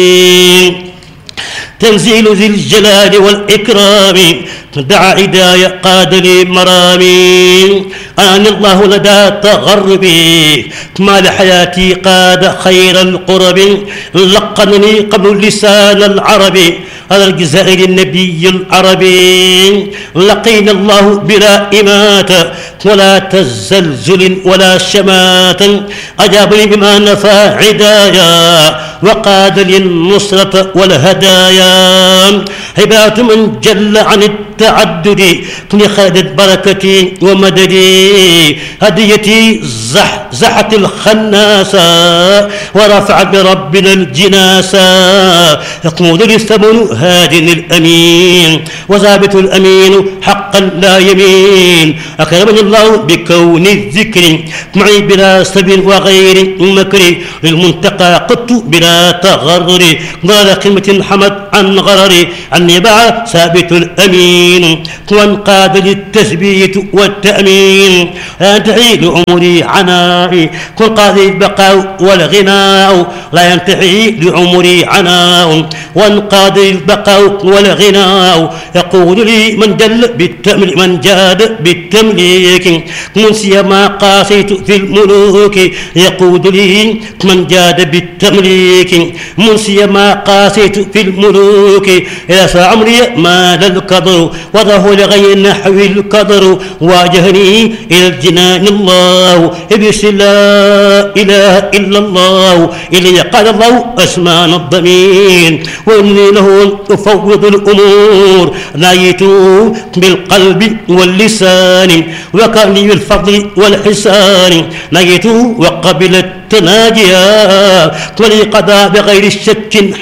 تنزيل ذي الجلال والإكرام دعا عدايا قاد لي مرامي أنا الله لدى تغربي ما لحياتي قاد خير القرب لقنني قبل لسان العربي على الجزائر النبي العربي لقينا الله بلا إماتة ولا تزلزل ولا شماتة أجابني بما نفى عدايا وقاد لي النصرة والهدايا هبات من جل عن التعدد خالدت بركتي ومددي هديتي زحزحت الخناسة ورفعت بربنا الجناسة يقود لي الثمن هاد الأمين وثابت الأمين حقا لا يمين أكرمني الله بكون الذكر معي بلا سب وغير مكر للمنتقى قدت بلا تغرر ضال قمة حمد عن غرر عني باع ثابت الأمين وانقاد للتثبيت والتأمين لا ينتهي لعمري عنائي كل قاضي البقاء والغناء لا ينتهي لعمري عناء وانقاد البقاء والغناء يقول لي من جاد بالتمليك منسي ما قاسيت في الملوك يقول لي من جاد بالتمليك منسي ما قاسيت في الملوك إلى عمري مال القدر وضعه لغير نحو القدر واجهني إلى الجنان الله بسم لا إله إلا الله إلي قال الله أسمان الضمير وإني له أفوض الأمور نايت بالقلب واللسان وكان لي بالفضل والحسان نايت وقبل التناجيا ولي قضى بغير الشك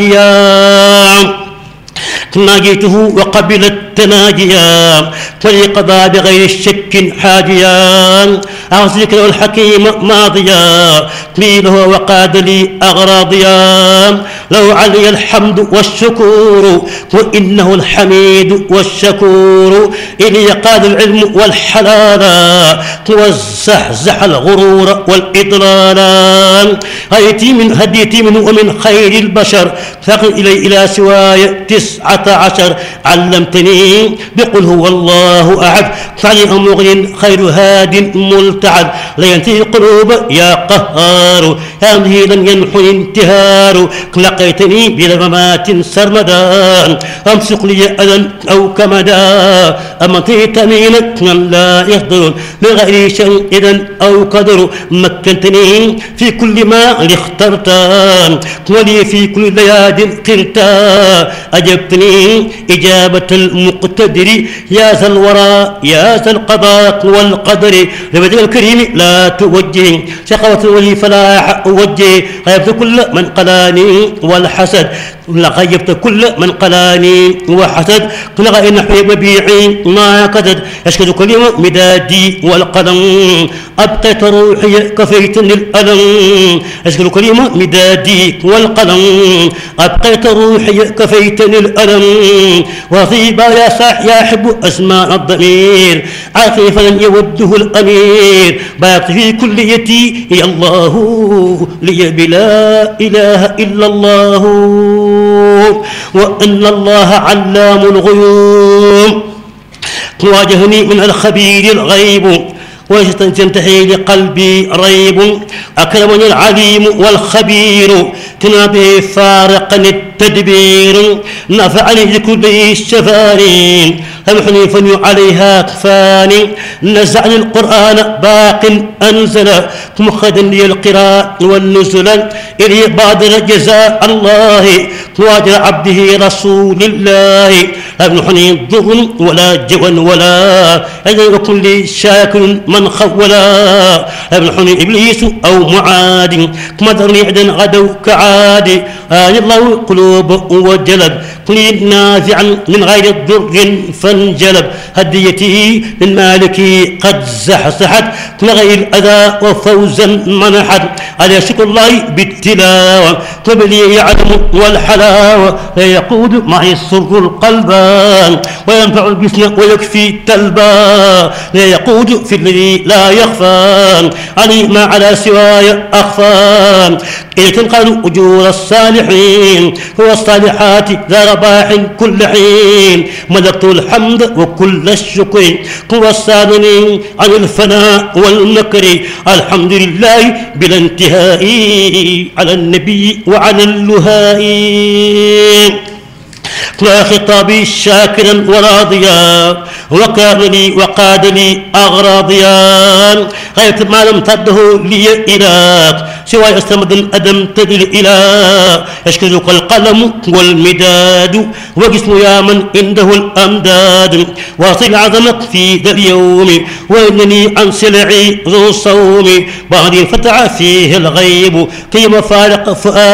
حاجيا ناجيته وقبل التناجيا ولقضى بغير الشك حاجيا أعوذ ذكر الحكيم ماضيا قيله وقاد لي أغراضيا لو علي الحمد والشكور وإنه الحميد والشكور إلي قاد العلم والحلال وزحزح الغرور والإضلال هديتي منه ومن خير البشر فقل إلى سواي 19 علمتني بقل هو الله أحد فعلي مغن خير هاد ملتعد لا ينتهي القلوب يا قهار هذه لم ينحني انتهار لقيتني بلا ممات سرمدا أمسك لي أذى أو كمدا أمطيت مينك من لا يقدر بغير شيء إذا أو قدر مكنتني في كل ما اخترت ولي في كل لياد قلت أجبتني إجابة المقتدر يا ذا الورى يا ذا القضاء والقدر لبدء الكريم لا توجه شقوة الولي فلا أوجه غيبت كل من قلاني والحسد لغيبت كل من قلاني وحسد لغى نحوي مبيعي ما كدد يشكد كل يوم مدادي والقلم أبقيت روحي كفيتني الألم يشكد كل يوم مدادي والقلم أبقيت روحي كفيتني الألم وطيبا يا صاح يا حب أسماء الضمير عاقفا يوده الأمير باقي في كليتي يا الله لي بلا إله إلا الله وأن الله علام الغيوب واجهني من الخبير الغيب وتنتهي لقلبي ريب أكرمني العليم والخبير تنابه فارقني التدبير نفعني لكل الشفاني أمحني فني عليها كفاني نزعني القرآن باق أنزل مخدا لي القراء والنزل إلي بادر جزاء الله واجر عبده رسول الله أمحني ضر ولا جوى ولا أجل كل شاكر من خولا أمحني إبليس أو معاد مدرني عدا غدوا كعاد الله قلوب وجلب كل نافعا من غير ضر فانجلب هديتي من مالكي قد زحزحت من غير أذى وفوزا منحت على شكر الله بالتلاوة قبلي يعلم والحلاوة لا يقود معي السر القلبان وينفع الجسم ويكفي التلبا لا يقود في الذي لا يخفى علي ما على سواي أخفى إذ تنقل أجور الصالح الصالحين والصالحات ذا رباح كل حين ملكت الحمد وكل الشكر والصابرين عن الفناء والمكر الحمد لله بلا انتهاء على النبي وعلى اللهاء لا خطابي شاكرا وراضيا وكان لي وقاد لي أغراضيا غير ما لم تده لي إله سوى أستمد الأدم تدل إله يشكرك القلم والمداد وجسم يا من عنده الأمداد واصل عظمك في ذا اليوم وإنني عن سلعي ذو الصوم بعد فتح فيه الغيب كيما فارق فؤاد